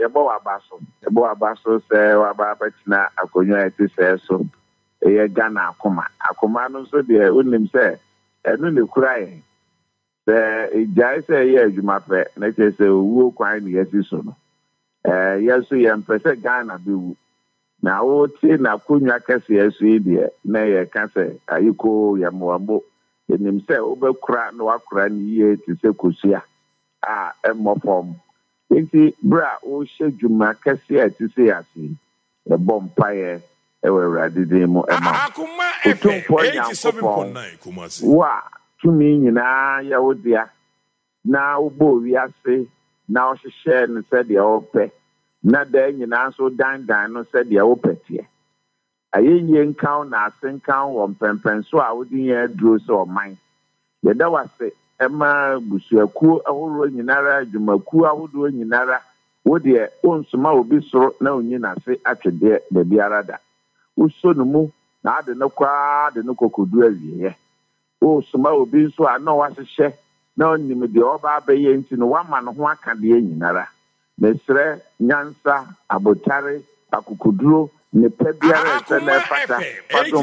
yɛbɔ wabaso sɛ waba bɛtena akonnwa ɛte sɛ so ɛyɛ Ghana akoma no nso deɛ wonim sɛ ɛno ne kura yɛn sɛ ɛgyae sɛ ɛyɛ adwuma pɛ na kyerɛ sɛ owuo kwan ne yɛsi so no yɛn nso yɛmpɛ sɛ Ghana bɛwu na wote n'akonnwa kɛseɛ so yi deɛ na yɛka sɛ ayiko yɛmmoammo ɛnim sɛ wobɛkura na wakura ne yie te sɛ kosua a ɛmmɔ fam nti bere a wohyɛ dwuma kɛseɛ a ɛte sɛ ase yɛbɔ mpaeɛ ɛwɔ Awurade din mu ɛma Otumfoɔ Nyankopɔn wo a tumi nyinaa yɛ wo dea na wobɔ wiase na wohyehyɛ no sɛdeɛ wopɛ na daa nyinaa nso dandan no sɛdeɛ wopɛ teɛ ayɛyie nka wo na ase nka wo wɔ mpɛmpɛnso a wode yɛn aduro sɛ ɔman yɛda wase ɛma busuakuo ahoroɔ nyinara adwumakuo ahodoɔ nyinara wo deɛ wonsoma obi soro na onyi n'ase atwedeɛ baabiara da woso no mu na ade no koraa de no kokodu awieɛ wosoma obi nso a na wahyehyɛ na onim deɛ ɔba abɛyɛ nti no wama no ho aka deɛ nyinara mesrɛ nyansa abotare akokoduro nipa biara ɛsɛ na ɛfata fadom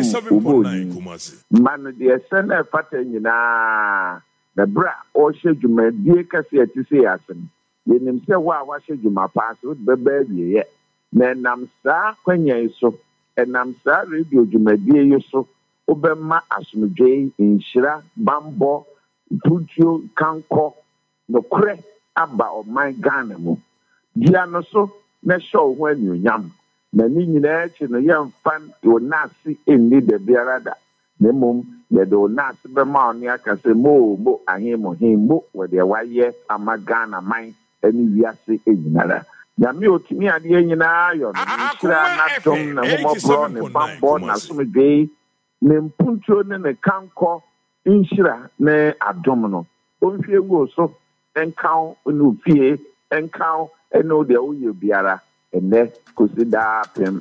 ubɔyi ma no deɛ ɛsɛ na ɛfata nyinaa na bere a ɔhyɛ dwumadie kɛse a ɛte sɛ yɛase no yɛnim sɛ wo a wahyɛ dwuma paa so wode bɛba awieɛ na ɛnam saa kwanya yi so ɛnam saa radio dwumadie yi so wobɛma asomdwee nhyira bambɔ putuo kankɔ nokorɛ aba ɔman Ghana mu dia no so na hyɛ wo ho anuonyam na ne nyinaa akyi no yɛmfa wo naase nni da biara da na mmom yɛde wo naase bɛma wo ne aka sɛ mo ahemmohemmo wɔde wayɛ ama Ghana man ne wiase nyinara nyame otumi adeɛ nyinaa yɔ no nhyira n'adom na mmɔborɔ ne bambɔ n'asomdwee ne mpuntuo ne ne kankɔ nhyira ne adom no ɔmfie ngu so ɛnka wo ne ofie ɛnka wo ɛne wo deɛ woyɛ biara ɛnɛ kosi daapem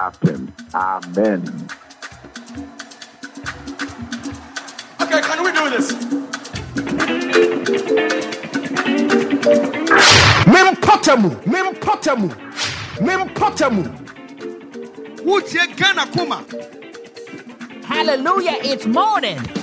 amen. Okay, can we do this? Mempotemu. Would you Ghana kuma? Hallelujah, it's morning.